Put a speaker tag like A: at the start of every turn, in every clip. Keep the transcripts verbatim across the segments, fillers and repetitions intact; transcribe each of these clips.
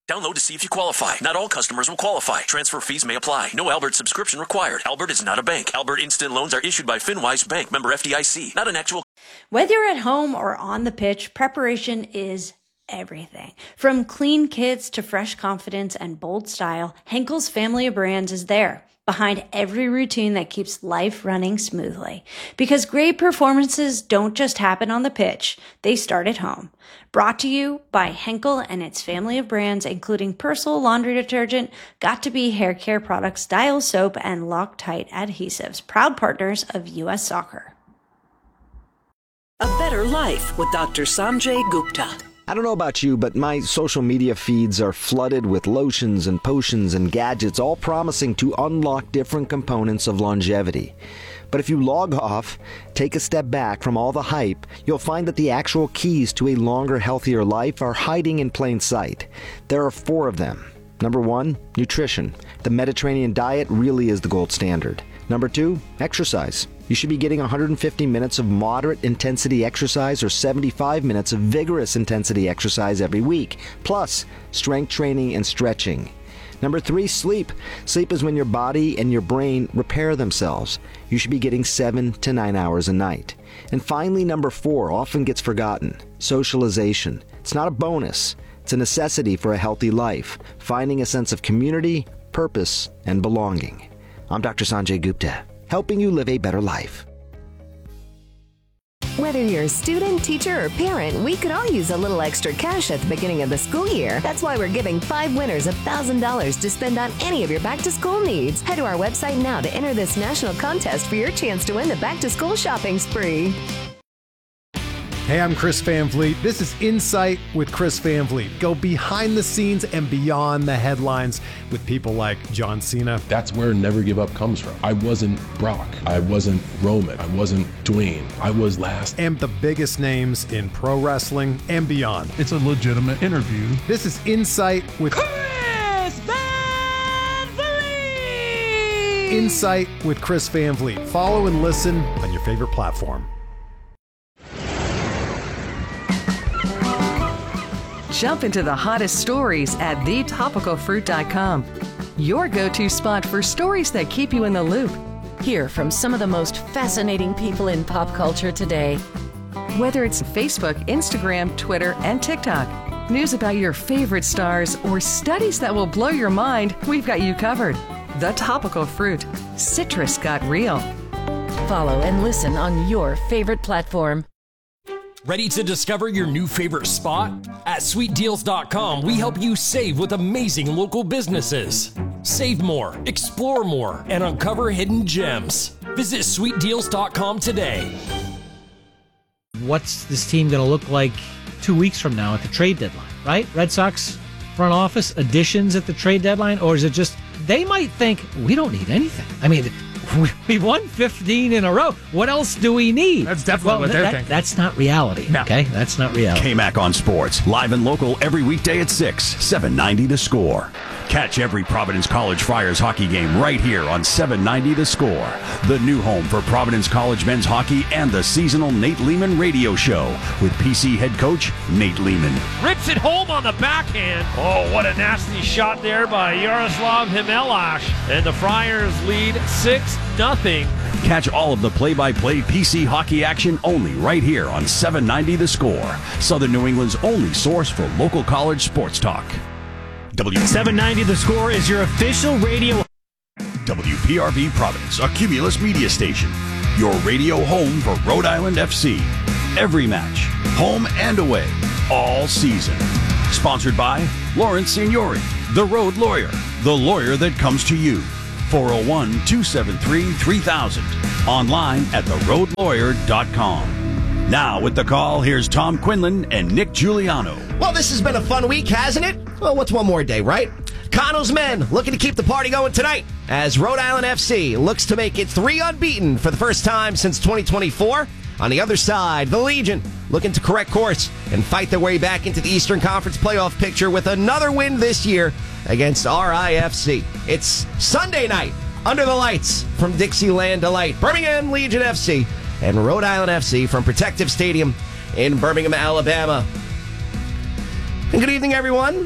A: Download to see if you qualify. Not all customers will qualify. Transfer fees may apply. No Albert subscription required. Albert is not a bank. Albert Instant Loans are issued by FinWise Bank, member F D I C. Not an actual...
B: Whether you're at home or on the pitch, preparation is everything. From clean kits to fresh confidence and bold style, Henkel's family of brands is there, behind every routine that keeps life running smoothly. Because great performances don't just happen on the pitch, they start at home. Brought to you by Henkel and its family of brands, including Persil laundry detergent, Got2b hair care products, Dial soap, and Loctite adhesives, proud partners of U S Soccer.
C: A Better Life with Doctor Sanjay Gupta.
D: I don't know about you, but my social media feeds are flooded with lotions and potions and gadgets, all promising to unlock different components of longevity. But if you log off, take a step back from all the hype, you'll find that the actual keys to a longer, healthier life are hiding in plain sight. There are four of them. Number one, nutrition. The Mediterranean diet really is the gold standard. Number two, exercise. You should be getting one hundred fifty minutes of moderate intensity exercise or seventy-five minutes of vigorous intensity exercise every week, plus strength training and stretching. Number three, sleep. Sleep is when your body and your brain repair themselves. You should be getting seven to nine hours a night. And finally, number four, often gets forgotten, socialization. It's not a bonus. It's a necessity for a healthy life, finding a sense of community, purpose, and belonging. I'm Doctor Sanjay Gupta, helping you live a better life.
E: Whether you're a student, teacher, or parent, we could all use a little extra cash at the beginning of the school year. That's why we're giving five winners one thousand dollars to spend on any of your back-to-school needs. Head to our website now to enter this national contest for your chance to win the back-to-school shopping spree.
F: Hey, I'm Chris Van Vliet. This is Insight with Chris Van Vliet. Go behind the scenes and beyond the headlines with people like John Cena.
G: That's where Never Give Up comes from. I wasn't Brock. I wasn't Roman. I wasn't Dwayne. I was last.
F: And the biggest names in pro wrestling and beyond.
H: It's a legitimate interview.
F: This is Insight with
I: Chris Van Vliet.
F: Insight with Chris Van Vliet. Follow and listen on your favorite platform.
J: Jump into the hottest stories at the topical fruit dot com. Your go-to spot for stories that keep you in the loop.
K: Hear from some of the most fascinating people in pop culture today.
J: Whether it's Facebook, Instagram, Twitter, and TikTok, news about your favorite stars, or studies that will blow your mind, we've got you covered. The Topical Fruit. Citrus got real.
K: Follow and listen on your favorite platform.
L: Ready to discover your new favorite spot? At sweet deals dot com, we help you save with amazing local businesses. Save more, explore more, and uncover hidden gems. Visit sweet deals dot com today.
M: What's this team going to look like two weeks from now at the trade deadline, right? Red Sox front office additions at the trade deadline? Or is it just, they might think, we don't need anything. I mean, we won fifteen in a row. What else do we need?
H: That's definitely
M: well,
H: what they're
M: that,
H: thinking.
M: That's not reality,
H: no.
M: Okay? That's not reality.
N: K-Mac on Sports, live and local every weekday at six, seven ninety The Score. Catch every Providence College Friars hockey game right here on seven ninety The Score, the new home for Providence College men's hockey and the seasonal Nate Lehman radio show with P C head coach Nate Lehman.
O: Rips it home on the backhand. Oh, what a nasty shot there by Yaroslav Himelash. And the Friars lead six nothing.
N: Catch all of the play-by-play P C hockey action only right here on seven ninety The Score, Southern New England's only source for local college sports talk. W
O: seven ninety The Score is your official radio.
N: W P R V Providence, a Cumulus media station. Your radio home for Rhode Island F C. Every match, home and away, all season. Sponsored by Lawrence Signori, the road lawyer, the lawyer that comes to you. four oh one, two seven three, three thousand. Online at the road lawyer dot com. Now with the call, here's Tom Quinlan and Nick Giuliano.
P: Well, this has been a fun week, hasn't it? Well, what's one more day, right? Cano's men looking to keep the party going tonight as Rhode Island F C looks to make it three unbeaten for the first time since twenty twenty-four. On the other side, the Legion looking to correct course and fight their way back into the Eastern Conference playoff picture with another win this year against R I F C. It's Sunday night under the lights from Dixieland Delight. Birmingham Legion F C and Rhode Island F C from Protective Stadium in Birmingham, Alabama. And good evening, everyone.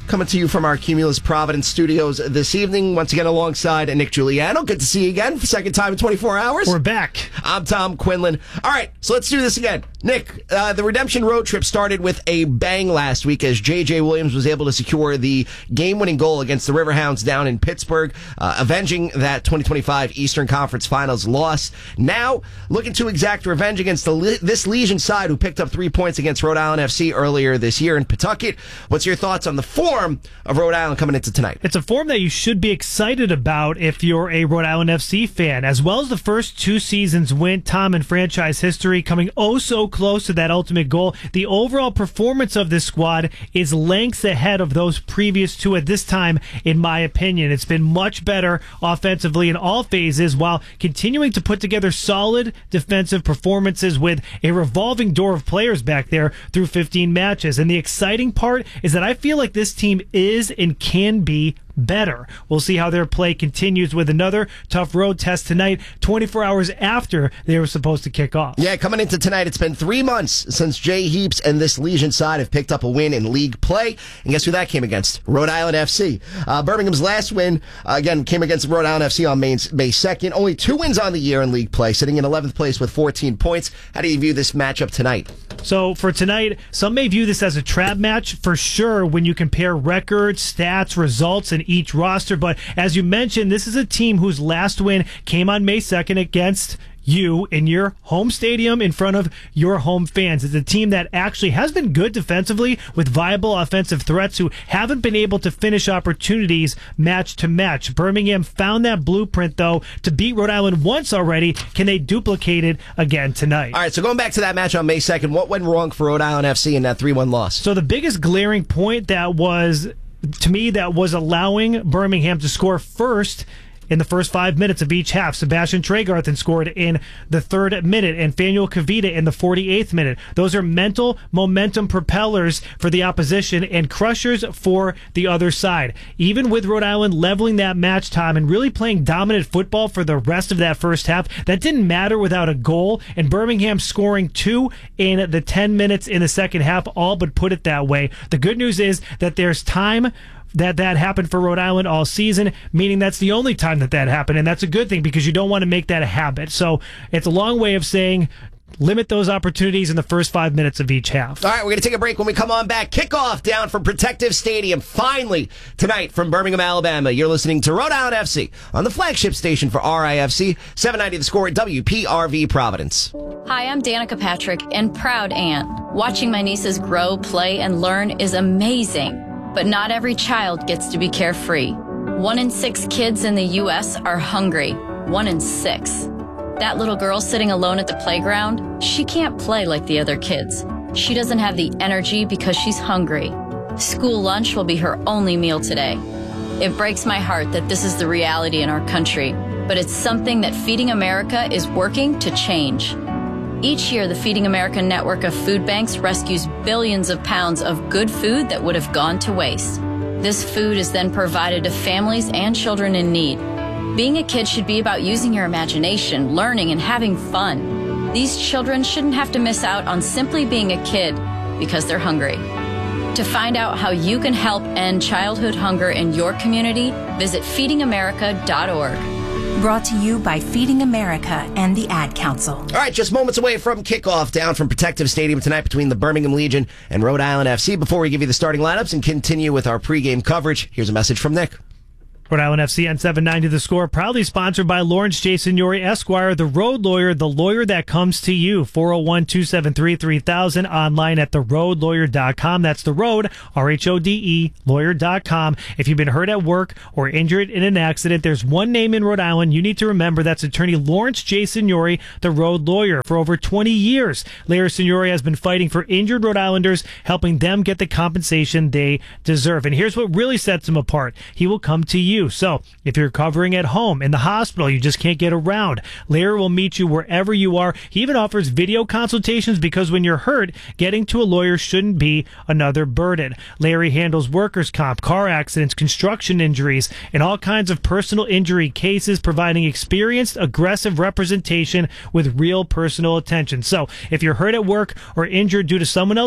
P: coming to you from our Cumulus Providence studios this evening. Once again, alongside Nick Giuliano. Good to see you again for the second time in twenty-four hours.
H: We're back.
P: I'm Tom Quinlan. All right, so let's do this again. Nick, uh, the Redemption Road Trip started with a bang last week as J J. Williams was able to secure the game-winning goal against the Riverhounds down in Pittsburgh, uh, avenging that twenty twenty-five Eastern Conference Finals loss. Now, looking to exact revenge against the Le- this Legion side who picked up three points against Rhode Island F C earlier this year in Pawtucket. What's your thoughts on the form of Rhode Island coming into tonight?
H: It's a form that you should be excited about if you're a Rhode Island F C fan. As well as the first two seasons went, Tom, in franchise history, coming oh so close to that ultimate goal. The overall performance of this squad is lengths ahead of those previous two at this time, in my opinion. It's been much better offensively in all phases while continuing to put together solid defensive performances with a revolving door of players back there through fifteen matches. And the exciting part is that I feel like this team is and can be better. We'll see how their play continues with another tough road test tonight, twenty-four hours after they were supposed to kick off.
P: Yeah, coming into tonight, it's been three months since Jay Heaps and this Legion side have picked up a win in league play. And guess who that came against? Rhode Island F C. Uh, Birmingham's last win, uh, again, came against Rhode Island F C on May, May second. Only two wins on the year in league play, sitting in eleventh place with fourteen points. How do you view this matchup tonight?
H: So for tonight, some may view this as a trap match for sure when you compare records, stats, results in each roster. But as you mentioned, this is a team whose last win came on May second against you in your home stadium in front of your home fans. It's a team that actually has been good defensively with viable offensive threats who haven't been able to finish opportunities match to match. Birmingham found that blueprint, though, to beat Rhode Island once already. Can they duplicate it again tonight?
P: All right, so going back to that match on May second, what went wrong for Rhode Island F C in that three one loss?
H: So the biggest glaring point that was, to me, that was allowing Birmingham to score first in the first five minutes of each half. Sebastian Tregarthen scored in the third minute and Fanuel Kavita in the forty-eighth minute. Those are mental momentum propellers for the opposition and crushers for the other side. Even with Rhode Island leveling that match, Tom, and really playing dominant football for the rest of that first half, that didn't matter without a goal, and Birmingham scoring two in the ten minutes in the second half all but put it that way. The good news is that there's time that that happened for Rhode Island all season, meaning that's the only time that that happened, and that's a good thing because you don't want to make that a habit. So it's a long way of saying limit those opportunities in the first five minutes of each half.
P: All right, we're going to take a break. When we come on back, kickoff down from Protective Stadium, finally tonight from Birmingham, Alabama. You're listening to Rhode Island F C on the flagship station for R I F C, seven ninety The Score at W P R V Providence.
Q: Hi, I'm Danica Patrick and proud aunt. Watching my nieces grow, play, and learn is amazing. But not every child gets to be carefree. One in six kids in the U S are hungry. One in six. That little girl sitting alone at the playground, she can't play like the other kids. She doesn't have the energy because she's hungry. School lunch will be her only meal today. It breaks my heart that this is the reality in our country, but it's something that Feeding America is working to change. Each year, the Feeding America network of food banks rescues billions of pounds of good food that would have gone to waste. This food is then provided to families and children in need. Being a kid should be about using your imagination, learning, and having fun. These children shouldn't have to miss out on simply being a kid because they're hungry. To find out how you can help end childhood hunger in your community, visit feeding america dot org.
R: Brought to you by Feeding America and the Ad Council.
P: All right, just moments away from kickoff down from Protective Stadium tonight between the Birmingham Legion and Rhode Island F C. Before we give you the starting lineups and continue with our pregame coverage, here's a message from Nick.
H: Rhode Island F C on seven ninety The Score, proudly sponsored by Lawrence J. Signori Esquire, the road lawyer, the lawyer that comes to you. four oh one, two seven three, three thousand, online at the road lawyer dot com. That's the road, R H O D E, lawyer dot com. If you've been hurt at work or injured in an accident, there's one name in Rhode Island you need to remember. That's attorney Lawrence J. Signori, the road lawyer. For over twenty years, Larry Signori has been fighting for injured Rhode Islanders, helping them get the compensation they deserve. And here's what really sets him apart. He will come to you. So if you're recovering at home, in the hospital, you just can't get around, Larry will meet you wherever you are. He even offers video consultations because when you're hurt, getting to a lawyer shouldn't be another burden. Larry handles workers' comp, car accidents, construction injuries, and all kinds of personal injury cases, providing experienced, aggressive representation with real personal attention. So if you're hurt at work or injured due to someone else